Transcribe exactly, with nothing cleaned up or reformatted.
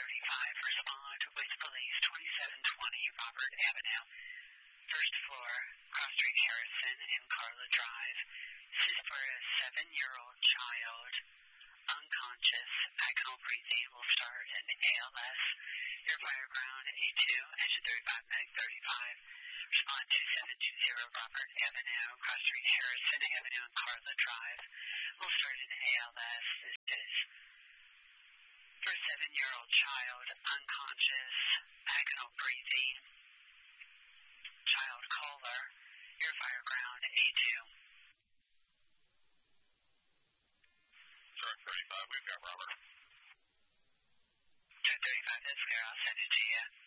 thirty-five, respond with police twenty-seven twenty Robert Avenue. First floor, Cross Street Harrison and Carla Drive. This is for a seven-year-old child, unconscious, vaginal breathing, will start an A L S. Your fire ground A two, engine thirty-five, medic thirty-five. Respond two seven two zero Robert Avenue, Cross Street Harrison Avenue and Carla Drive. Will start an A L S. This is for a seven-year-old child, unconscious, vaginal breathing, child caller. Your fire ground A two. Truck thirty-five, we've got Robert. Truck thirty-five, that's clear. I'll send it to you.